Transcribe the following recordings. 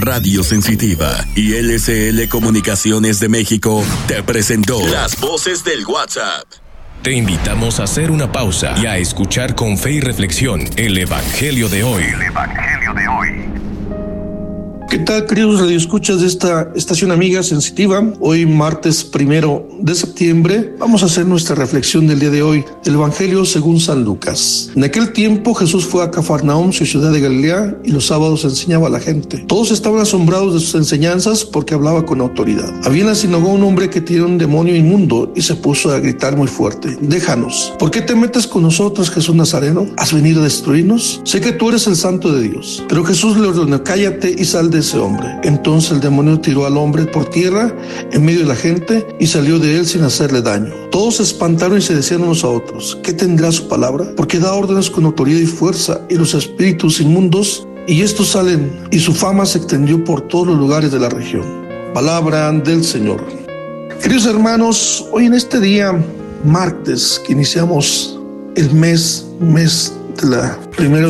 Radio Sensitiva y LCL Comunicaciones de México te presentó Las Voces del WhatsApp. Te invitamos a hacer una pausa y a escuchar con fe y reflexión el Evangelio de hoy. ¿Qué tal, queridos radioescuchas de esta estación amiga sensitiva? Hoy, martes 1 de septiembre, vamos a hacer nuestra reflexión del día de hoy, el Evangelio según San Lucas. En aquel tiempo, Jesús fue a Cafarnaúm, su ciudad de Galilea, y los sábados enseñaba a la gente. Todos estaban asombrados de sus enseñanzas porque hablaba con autoridad. Había en la sinagoga un hombre que tenía un demonio inmundo y se puso a gritar muy fuerte: «Déjanos, ¿por qué te metes con nosotros, Jesús Nazareno? ¿Has venido a destruirnos? Sé que tú eres el Santo de Dios». Pero Jesús le ordenó: «Cállate y sal de ese hombre». Entonces el demonio tiró al hombre por tierra en medio de la gente y salió de él sin hacerle daño. Todos se espantaron y se decían unos a otros: ¿qué tendrá su palabra? Porque da órdenes con autoridad y fuerza, y los espíritus inmundos y estos salen, y su fama se extendió por todos los lugares de la región. Palabra del Señor. Queridos hermanos, hoy en este día martes que iniciamos el mes de la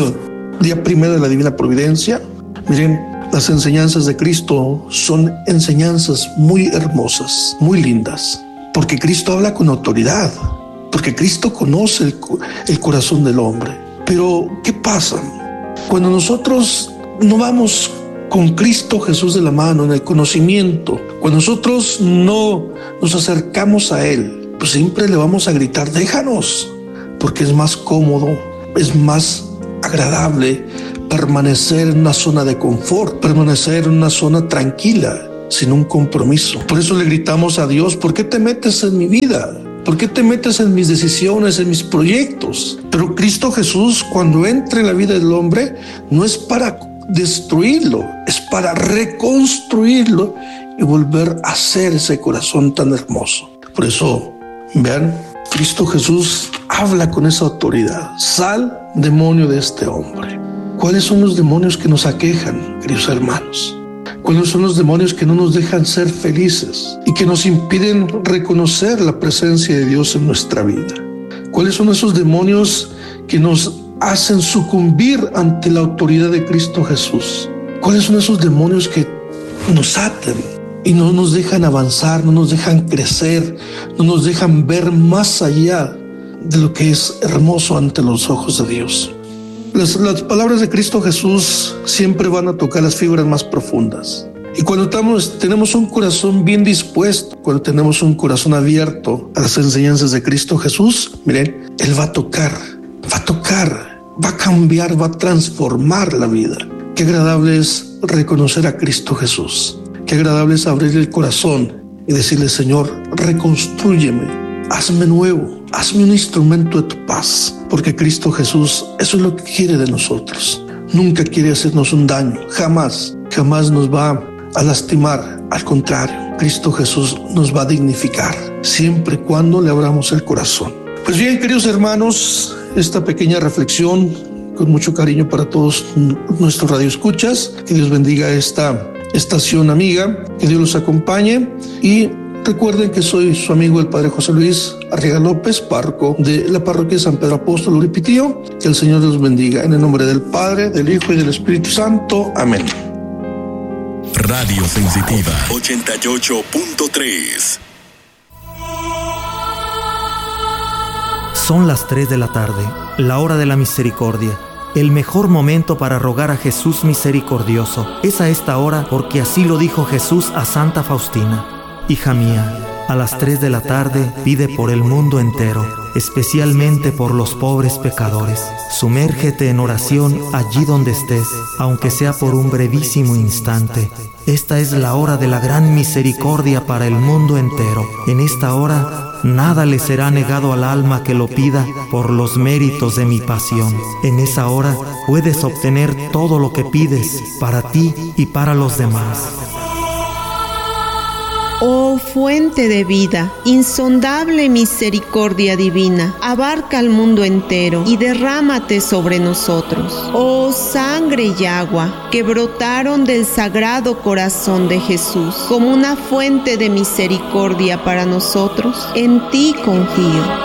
día primero de la Divina Providencia, miren, las enseñanzas de Cristo son enseñanzas muy hermosas, muy lindas, porque Cristo habla con autoridad, porque Cristo conoce el corazón del hombre. Pero, ¿qué pasa? Cuando nosotros no vamos con Cristo Jesús de la mano en el conocimiento, cuando nosotros no nos acercamos a Él, pues siempre le vamos a gritar: déjanos, porque es más cómodo, es más agradable permanecer en una zona de confort, permanecer en una zona tranquila, sin un compromiso. Por eso le gritamos a Dios: ¿por qué te metes en mi vida? ¿Por qué te metes en mis decisiones, en mis proyectos? Pero Cristo Jesús, cuando entra en la vida del hombre, no es para destruirlo, es para reconstruirlo y volver a ser ese corazón tan hermoso. Por eso, vean, Cristo Jesús habla con esa autoridad: sal, demonio, de este hombre. ¿Cuáles son los demonios que nos aquejan, queridos hermanos? ¿Cuáles son los demonios que no nos dejan ser felices y que nos impiden reconocer la presencia de Dios en nuestra vida? ¿Cuáles son esos demonios que nos hacen sucumbir ante la autoridad de Cristo Jesús? ¿Cuáles son esos demonios que nos atan y no nos dejan avanzar, no nos dejan crecer, no nos dejan ver más allá de lo que es hermoso ante los ojos de Dios? Las palabras de Cristo Jesús siempre van a tocar las fibras más profundas. Y cuando tenemos un corazón bien dispuesto, cuando tenemos un corazón abierto a las enseñanzas de Cristo Jesús, miren, Él va a tocar, va a cambiar, va a transformar la vida. Qué agradable es reconocer a Cristo Jesús. Qué agradable es abrir el corazón y decirle: Señor, reconstrúyeme, hazme nuevo, hazme un instrumento de tu paz. Porque Cristo Jesús, eso es lo que quiere de nosotros. Nunca quiere hacernos un daño, jamás nos va a lastimar. Al contrario, Cristo Jesús nos va a dignificar, siempre y cuando le abramos el corazón. Pues bien, queridos hermanos, esta pequeña reflexión, con mucho cariño para todos nuestros radioescuchas. Que Dios bendiga esta estación amiga, que Dios los acompañe, y recuerden que soy su amigo el Padre José Luis Arriaga López, párroco de la parroquia de San Pedro Apóstol, Uripitío. Que el Señor los bendiga, en el nombre del Padre, del Hijo y del Espíritu Santo. Amén. Radio Sensitiva 88.3. Son las 3 de la tarde, la hora de la misericordia. El mejor momento para rogar a Jesús misericordioso es a esta hora, porque así lo dijo Jesús a Santa Faustina: hija mía, a las 3 de la tarde pide por el mundo entero, especialmente por los pobres pecadores. Sumérgete en oración allí donde estés, aunque sea por un brevísimo instante. Esta es la hora de la gran misericordia para el mundo entero. En esta hora nada le será negado al alma que lo pida por los méritos de mi pasión. En esa hora puedes obtener todo lo que pides para ti y para los demás. Oh fuente de vida, insondable misericordia divina, abarca al mundo entero y derrámate sobre nosotros. Oh sangre y agua que brotaron del sagrado corazón de Jesús como una fuente de misericordia para nosotros, en ti confío.